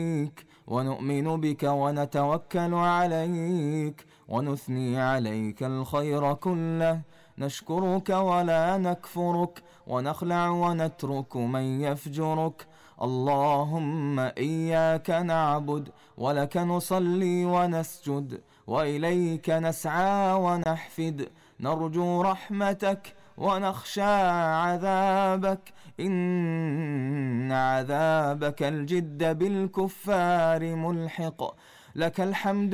ونؤمن بك ونتوكل عليك ونثني عليك الخير كله، نشكرك ولا نكفرك، ونخلع ونترك من يفجرك. اللهم إياك نعبد ولك نصلي ونسجد، وإليك نسعى ونحفد، نرجو رحمتك ونخشى عذابك، إن عذابك الجد بالكفار ملحق. لك الحمد